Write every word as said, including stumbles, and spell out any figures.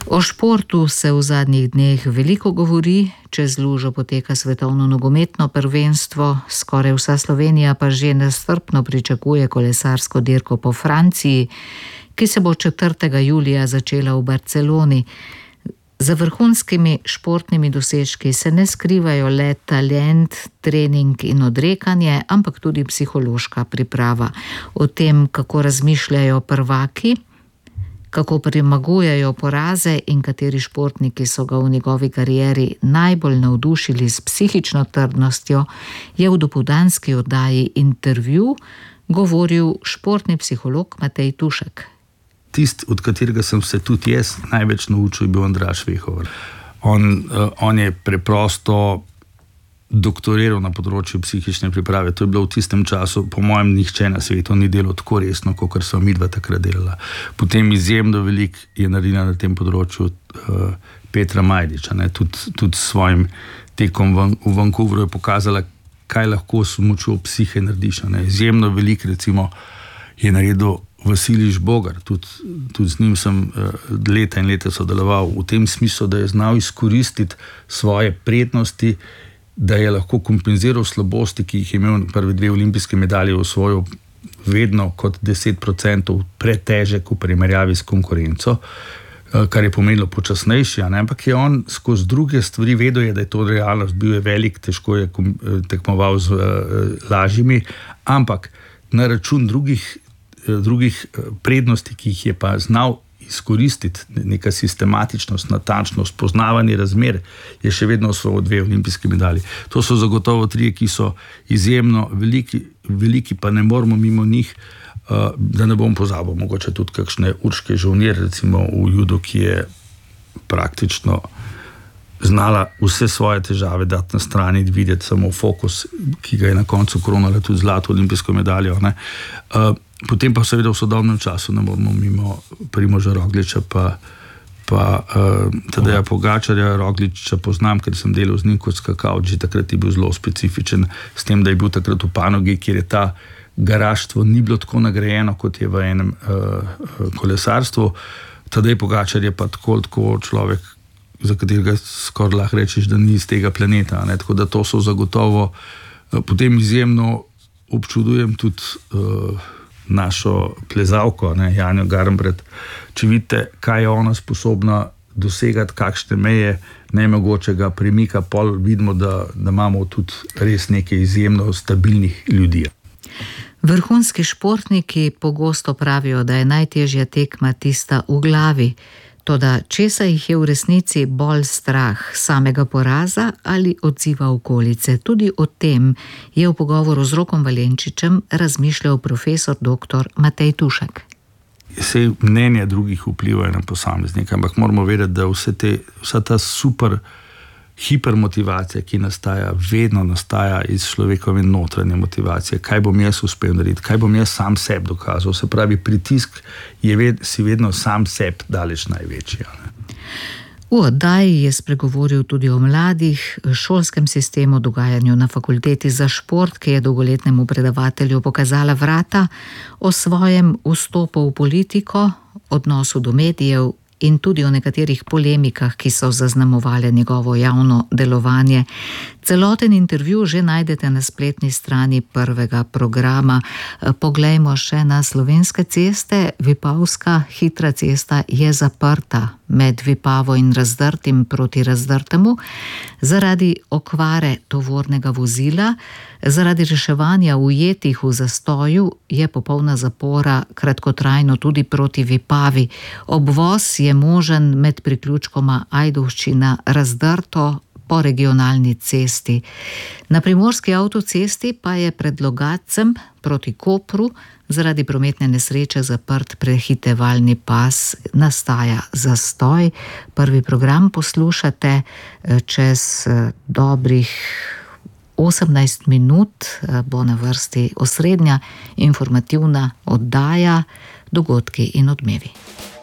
O športu se v zadnjih dneh veliko govori, čez lužo poteka svetovno nogometno prvenstvo, skoraj vsa Slovenija pa že nestrpno pričakuje kolesarsko dirko po Franciji, ki se bo četrtega julija začela v Barceloni. Za vrhunskimi športnimi dosežki se ne skrivajo le talent, trening in odrekanje, ampak tudi psihološka priprava. O tem, kako razmišljajo prvaki, kako premagujejo poraze in kateri športniki so ga v njegovi karieri najbolj navdušili s psihično trdnostjo, je v dopoldanski oddaji Intervju govoril športni psiholog Matej Tušek. Tisti, od katerega sem se tudi jaz največ naučil, je bil Andraž Vehovar. On, on je preprosto doktoriral na področju psihične priprave. To je bilo v tistem času, po mojem, nihče na svetu ni delal tako resno, kot so midva takrat delala. Potem izjemno veliko je naredila na tem področju uh, Petra Majdiča. Tudi, tudi s svojim tekom v, v Vancouverju je pokazala, kaj lahko s močjo psihe narediš. Ne? Izjemno veliko, recimo, je naredil Vasilij Žbogar. Tudi, tudi z njim sem uh, leta in leta sodeloval v tem smislu, da je znal izkoristiti svoje prednosti, da je lahko kompenziral slabosti, ki jih je imel prvi dve olimpijske medalje v svojo vedno kot deset procentov pretežek v primerjavi s konkurenco, kar je pomenilo počasnejši, ampak je on skozi druge stvari vedel, je, da je to realnost, bil je velik, težko je tekmoval z uh, lažjimi, ampak na račun drugih, uh, drugih prednosti, ki jih je pa znal izkoristiti, neka sistematičnost, natančnost, poznavanje razmer, je še vedno osvojil dve olimpijski medalji. To so zagotovo trije, ki so izjemno veliki, veliki pa ne moramo mimo njih, uh, da ne bom pozabil, mogoče tudi kakšne Urške Žolnir, recimo v judu, ki je praktično znala vse svoje težave dati na strani, videti samo fokus, ki ga je na koncu kronala tudi zlato olimpijsko medaljo. Ne? Uh, Potem pa seveda v sodobnem času ne moramo mimo Primoža Rogliča pa, pa uh, Tadeja Pogačarja. Rogliča poznam, ker sem delal z njim kot skakavč, že takrat je bil zelo specifičen, s tem, da je bil takrat v panogi, kjer je ta garaštvo ni bilo tako nagrajeno, kot je v enem uh, kolesarstvu. Tadej Pogačar je pa tako, tako človek, za katerega skoraj lahko rečeš, da ni iz tega planeta. Ne? Tako da to so zagotovo. Uh, potem izjemno občudujem tudi uh, našo plezalko, ne, Janjo Garnbret. Če vidite, kaj je ona sposobna dosegati, kakšne meje nemogočega premika, pol vidimo, da, da imamo tudi res nekaj izjemno stabilnih ljudi. Vrhunski športniki pogosto pravijo, da je najtežja tekma tista v glavi. Toda česa jih je v resnici bolj strah, samega poraza ali odziva okolice? Tudi o tem je v pogovoru z Rokom Valenčičem razmišljal profesor doktor Matej Tušek. Sej mnenja drugih vplivajo na posameznika, ampak moramo vedeti, da vse te, vsa ta super hipermotivacija, ki nastaja, vedno nastaja iz človekove notranje motivacije. Kaj bom jaz uspel narediti, kaj bom jaz sam sebi dokazal. Se pravi, pritisk je ved, si vedno sam sebi daleč največji. Ne? V oddaji je spregovoril tudi o mladih, šolskem sistemu, dogajanju na fakulteti za šport, ki je dolgoletnemu predavatelju pokazala vrata, o svojem vstopu v politiko, odnosu do medijev in tudi o nekaterih polemikah, ki so zaznamovale njegovo javno delovanje. Celoten intervju že najdete na spletni strani prvega programa. Poglejmo še na slovenske ceste. Vipavska hitra cesta je zaprta med Vipavo in Razdrtim proti Razdrtemu zaradi okvare tovornega vozila. Zaradi reševanja ujetih v zastoju je popolna zapora kratkotrajno tudi proti Vipavi. Obvoz je možen med priključkoma Ajdovščina Razdrto po regionalni cesti. Na primorski avtocesti pa je pred Logatcem proti Kopru zaradi prometne nesreče zaprt prehitevalni pas, nastaja zastoj. Prvi program poslušate čez dobrih osemnajst minut, bo na vrsti osrednja informativna oddaja Dogodki in odmevi.